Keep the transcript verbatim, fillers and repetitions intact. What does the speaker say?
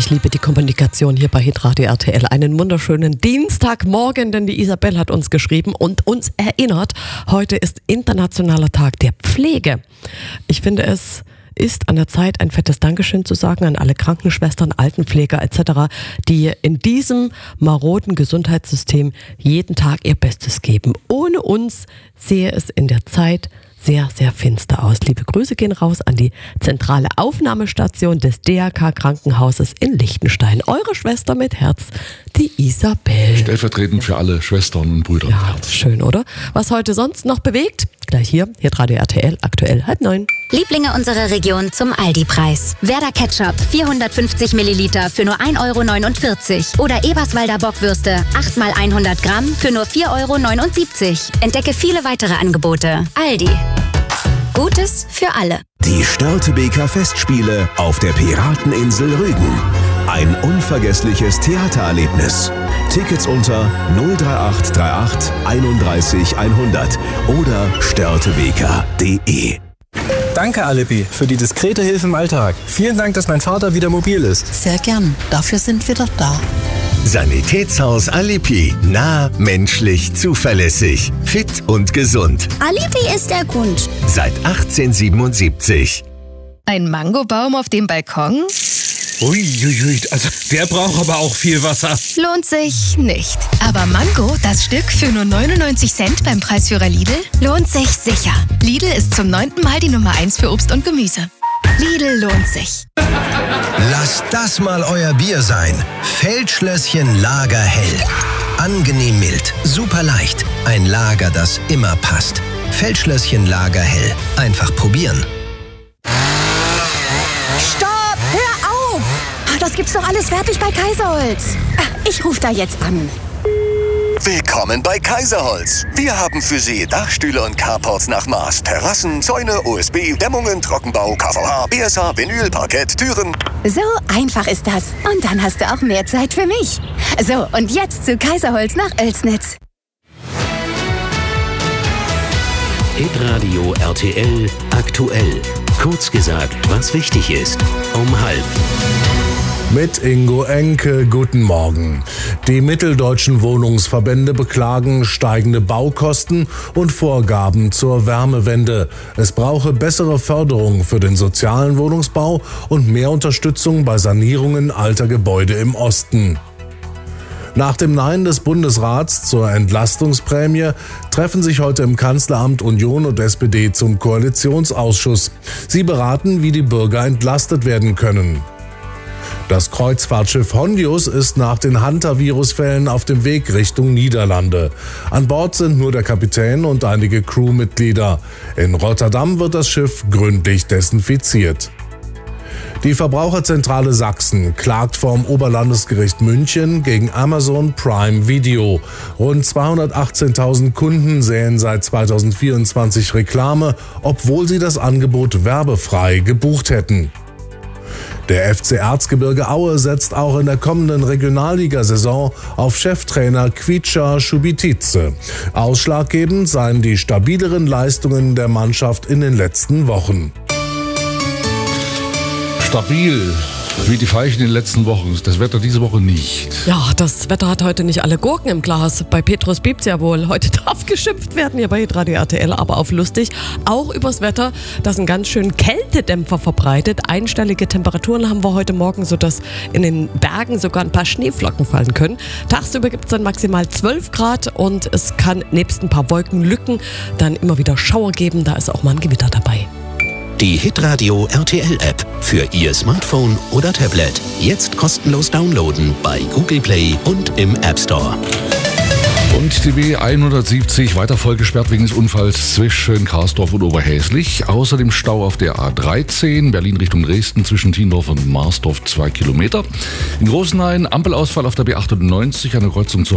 Ich liebe die Kommunikation hier bei Hitradio R T L. Einen wunderschönen Dienstagmorgen, denn die Isabel hat uns geschrieben und uns erinnert, heute ist Internationaler Tag der Pflege. Ich finde, es ist an der Zeit, ein fettes Dankeschön zu sagen an alle Krankenschwestern, Altenpfleger et cetera, die in diesem maroden Gesundheitssystem jeden Tag ihr Bestes geben. Ohne uns sehe es in der Zeit sehr, sehr finster aus. Liebe Grüße gehen raus an die zentrale Aufnahmestation des D R K-Krankenhauses in Liechtenstein. Eure Schwester mit Herz, die Isabel. Stellvertretend für alle Schwestern und Brüder ja, mit Herz. Schön, oder? Was heute sonst noch bewegt? Gleich hier, Hitradio R T L, aktuell halb neun. Lieblinge unserer Region zum Aldi-Preis. Werder Ketchup, vierhundertfünfzig Milliliter für nur ein Euro neunundvierzig. Oder Eberswalder Bockwürste, acht mal hundert Gramm für nur vier Euro neunundsiebzig. Entdecke viele weitere Angebote. Aldi. Gutes für alle. Die Störtebeker Festspiele auf der Pirateninsel Rügen. Ein unvergessliches Theatererlebnis. Tickets unter null drei acht drei acht einunddreißig hundert oder störtebeker punkt de. Danke, Aleppi, für die diskrete Hilfe im Alltag. Vielen Dank, dass mein Vater wieder mobil ist. Sehr gern. Dafür sind wir doch da. Sanitätshaus Aleppi. Nah, menschlich, zuverlässig, fit und gesund. Aleppi ist der Grund. Seit achtzehnhundertsiebenundsiebzig. Ein Mangobaum auf dem Balkon? Uiuiui, also der braucht aber auch viel Wasser. Lohnt sich nicht. Aber Mango, das Stück für nur neunundneunzig Cent beim Preisführer Lidl, lohnt sich sicher. Lidl ist zum neunten Mal die Nummer eins für Obst und Gemüse. Lidl lohnt sich. Lasst das mal euer Bier sein. Feldschlösschen Lager hell. Angenehm mild, super leicht. Ein Lager, das immer passt. Feldschlösschen Lager hell. Einfach probieren. Stopp! Hör auf! Das gibt's doch alles fertig bei Kaiserholz. Ich rufe da jetzt an. Willkommen bei Kaiserholz. Wir haben für Sie Dachstühle und Carports nach Maß, Terrassen, Zäune, O S B, Dämmungen, Trockenbau, K V H, B S H, Vinyl, Parkett, Türen. So einfach ist das. Und dann hast du auch mehr Zeit für mich. So, und jetzt zu Kaiserholz nach Oelsnitz. Hitradio R T L aktuell. Kurz gesagt, was wichtig ist. Um halb. Mit Ingo Enke, guten Morgen. Die mitteldeutschen Wohnungsverbände beklagen steigende Baukosten und Vorgaben zur Wärmewende. Es brauche bessere Förderung für den sozialen Wohnungsbau und mehr Unterstützung bei Sanierungen alter Gebäude im Osten. Nach dem Nein des Bundesrats zur Entlastungsprämie treffen sich heute im Kanzleramt Union und S P D zum Koalitionsausschuss. Sie beraten, wie die Bürger entlastet werden können. Das Kreuzfahrtschiff Hondius ist nach den Hantavirus-Fällen auf dem Weg Richtung Niederlande. An Bord sind nur der Kapitän und einige Crewmitglieder. In Rotterdam wird das Schiff gründlich desinfiziert. Die Verbraucherzentrale Sachsen klagt vorm Oberlandesgericht München gegen Amazon Prime Video. Rund zweihundertachtzehntausend Kunden sähen seit zweitausendvierundzwanzig Reklame, obwohl sie das Angebot werbefrei gebucht hätten. Der F C Erzgebirge Aue setzt auch in der kommenden Regionalligasaison auf Cheftrainer Kvicha Schubitice. Ausschlaggebend seien die stabileren Leistungen der Mannschaft in den letzten Wochen. Stabil, wie die Veilchen in den letzten Wochen. Das Wetter diese Woche nicht. Ja, das Wetter hat heute nicht alle Gurken im Glas. Bei Petrus piept's ja wohl. Heute darf geschimpft werden hier bei Hitradio R T L, aber auf lustig. Auch übers Wetter, das einen ganz schönen Kältedämpfer verbreitet. Einstellige Temperaturen haben wir heute Morgen, sodass in den Bergen sogar ein paar Schneeflocken fallen können. Tagsüber gibt's dann maximal zwölf Grad und es kann nebst ein paar Wolkenlücken dann immer wieder Schauer geben. Da ist auch mal ein Gewitter dabei. Die Hitradio R T L-App für Ihr Smartphone oder Tablet. Jetzt kostenlos downloaden bei Google Play und im App Store. Und die B hundertsiebzig weiter vollgesperrt wegen des Unfalls zwischen Karsdorf und Oberhäslich. Außerdem Stau auf der A dreizehn, Berlin Richtung Dresden zwischen Tiendorf und Marsdorf zwei Kilometer. In Großenhain Ampelausfall auf der B achtundneunzig, eine Kreuzung zu